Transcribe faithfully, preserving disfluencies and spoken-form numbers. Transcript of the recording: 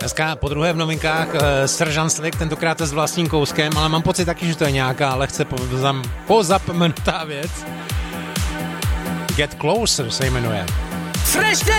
Dneska po druhé v novinkách uh, Seržant Slick, tentokrát s vlastním kouskem, ale mám pocit taky, že to je nějaká lehce pozam, pozapomenutá věc. Get Closer se jmenuje. Fresh